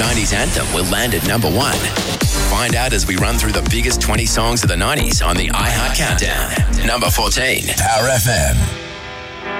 90s anthem will land at number 1? Find out as we run through the biggest 20 songs of the 90s on the iHeart Countdown. Number 14. Power FM.